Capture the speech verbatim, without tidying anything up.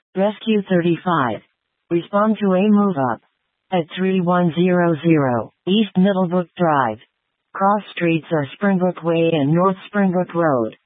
Rescue thirty-five. Respond to a move up. At thirty-one hundred East Middlebrook Drive. Cross streets are Springbrook Way and North Springbrook Road.